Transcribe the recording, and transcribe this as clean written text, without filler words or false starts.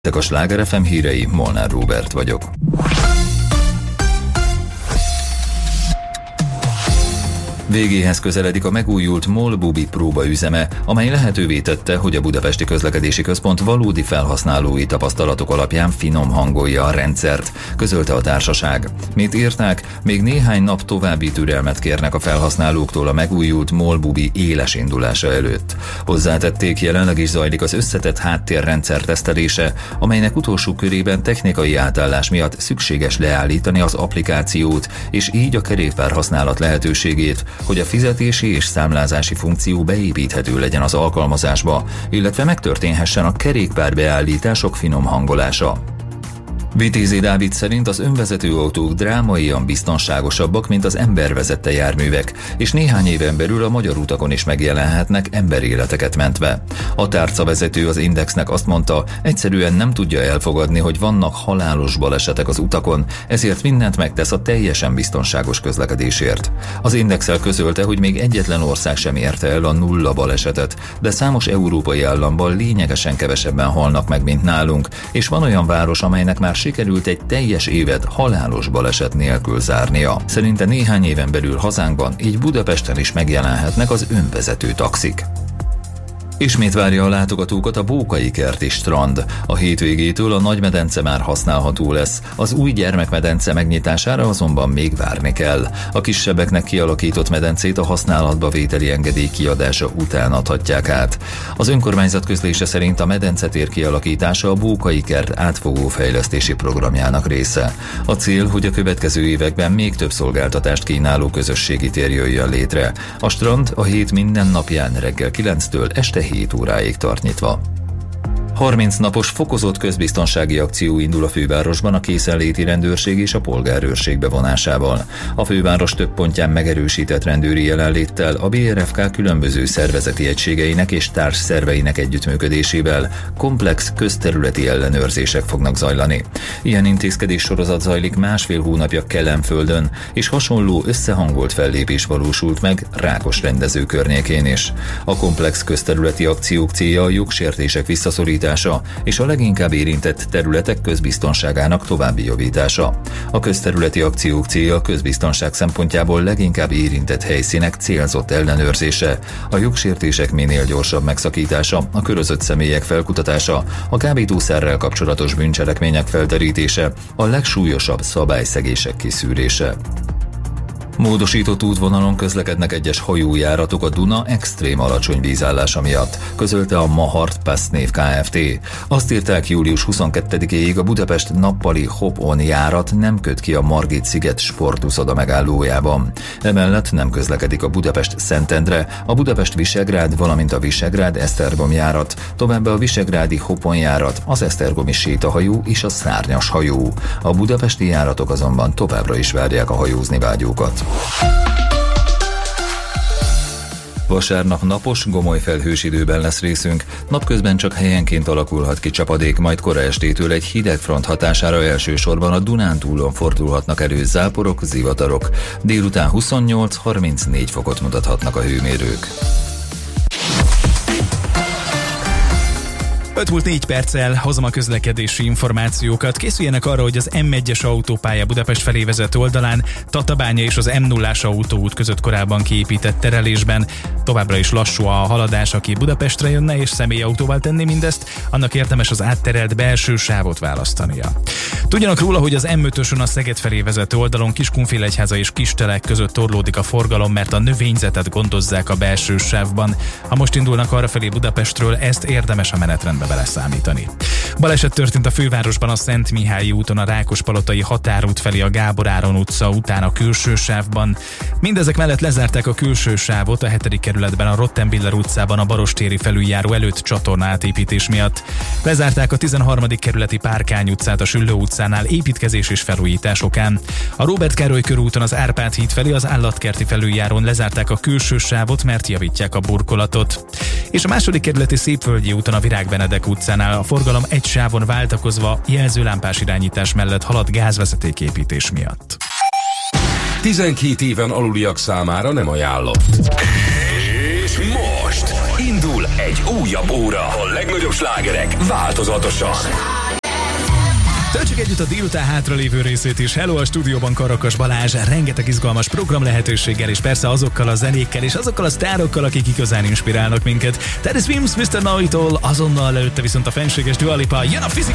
A Sláger FM hírei, Molnár Róbert vagyok. Végéhez közeledik a megújult MOL Bubi próbaüzeme, amely lehetővé tette, hogy a Budapesti Közlekedési Központ valódi felhasználói tapasztalatok alapján finom hangolja a rendszert, közölte a társaság. Mint írták, még néhány nap további türelmet kérnek a felhasználóktól a megújult MOL Bubi éles indulása előtt. Hozzátették, jelenleg is zajlik az összetett háttérrendszer tesztelése, amelynek utolsó körében technikai átállás miatt szükséges leállítani az applikációt, és így a kerékpár használat lehetőségét, hogy a fizetési és számlázási funkció beépíthető legyen az alkalmazásba, illetve megtörténhessen a kerékpár beállítások finom hangolása. Vitézi Dávid szerint az önvezető autók drámaian biztonságosabbak, mint az embervezette járművek, és néhány éven belül a magyar utakon is megjelenhetnek emberéleteket mentve. A tárcavezető az Indexnek azt mondta, egyszerűen nem tudja elfogadni, hogy vannak halálos balesetek az utakon, ezért mindent megtesz a teljesen biztonságos közlekedésért. Az Indexel közölte, hogy még egyetlen ország sem érte el a nulla balesetet, de számos európai államban lényegesen kevesebben halnak meg, mint nálunk, és van olyan város, amelynek már sikerült egy teljes évet halálos baleset nélkül zárnia. Szerinte néhány éven belül hazánkban, így Budapesten is megjelenhetnek az önvezető taxik. Ismét várja a látogatókat a Bókai kerti strand. A hétvégétől a nagymedence már használható lesz, az új gyermekmedence megnyitására azonban még várni kell. A kisebbeknek kialakított medencét a használatba vételi engedély kiadása után adhatják át. Az önkormányzat közlése szerint a medencetér kialakítása a Bókai kert átfogó fejlesztési programjának része. A cél, hogy a következő években még több szolgáltatást kínáló közösségi tér jöjjön létre. A strand a hét minden napján reggel 9-től este 7 óráig tart nyitva. 30 napos fokozott közbiztonsági akció indul a fővárosban a készenléti rendőrség és a polgárőrség bevonásával. A főváros több pontján megerősített rendőri jelenléttel a BRFK különböző szervezeti egységeinek és társszerveinek együttműködésével komplex közterületi ellenőrzések fognak zajlani. Ilyen intézkedés sorozat zajlik másfél hónapja Kelenföldön, és hasonló összehangolt fellépés valósult meg Rákos rendező környékén is. A komplex közterületi akciók célja a jogsértések visszaszorítása és a leginkább érintett területek közbiztonságának további javítása. A közterületi akciók célja a közbiztonság szempontjából leginkább érintett helyszínek célzott ellenőrzése, a jogsértések minél gyorsabb megszakítása, a körözött személyek felkutatása, a kábítószerrel kapcsolatos bűncselekmények felderítése, a legsúlyosabb szabályszegések kiszűrése. Módosított útvonalon közlekednek egyes hajójáratok a Duna extrém alacsony vízállása miatt, közölte a Mahart Pass név Kft. Azt írták, július 22-éig a Budapest nappali Hop-on járat nem köt ki a Margit-sziget sportuszoda megállójában. Emellett nem közlekedik a Budapest-Szentendre, a Budapest-Visegrád, valamint a Visegrád-Esztergom járat, továbbá a visegrádi Hop-on járat, az esztergomi sétahajó és a szárnyas hajó. A budapesti járatok azonban továbbra is várják a hajózni vágyókat. Vasárnap napos, gomoly felhős időben lesz részünk, napközben csak helyenként alakulhat ki csapadék, majd kora estétől egy hideg front hatására elsősorban a Dunántúlon fordulhatnak elő záporok, zivatarok. Délután 28-34 fokot mutathatnak a hőmérők. 5:04 perccel hozom a közlekedési információkat. Készüljenek arra, hogy az M1-es autópálya Budapest felé vezető oldalán Tatabánya és az M0-as autóút között korábban kiépített terelésben továbbra is lassú a haladás, aki Budapestre jönne és személyautóval tenné mindezt, annak érdemes az átterelt belső sávot választania. Tudjanak róla, hogy az M5-ösön a Szeged felé vezető oldalon Kiskunfélegyháza és Kistelek között torlódik a forgalom, mert a növényzetet gondozzák a belső sávban. Ha most indulnak arrafelé Budapestről, ezt érdemes a menetrendbe beleszámítani. Baleset történt a fővárosban a Szent Mihályi úton, a Rákospalotai határút felé a Gábor Áron utca után a külső sávban. Mindezek mellett lezárták a külső sávot a 7. kerületben a Rottenbiller utcában a Barostéri felüljáró előtt csatornaátépítés miatt. Lezárták a 13. kerületi Párkány utcát a Süllő utcánál építkezés és felújítás okán. A Róbert Károly körúton az Árpád híd felé az Állatkerti felüljárón lezárták a külső sávot, mert javítják a burkolatot. És a 2. kerületi Szépvölgyi úton a Virág Benedek utcánál a forgalom egy sávon váltakozva jelzőlámpás irányítás mellett halad gázvezetéképítés miatt. 12 éven aluliak számára nem ajánlott. És most indul egy újabb óra. A legnagyobb slágerek változatosan. Töltsük együtt a délután hátralévő részét is. Hello, a stúdióban Karakas Balázs, rengeteg izgalmas program lehetőséggel, és persze azokkal a zenékkel, és azokkal a sztárokkal, akik igazán inspirálnak minket. Teddy Swims, Mr. Know-It-All, azonnal előtte viszont a fenséges Dua Lipa, jön a fizikai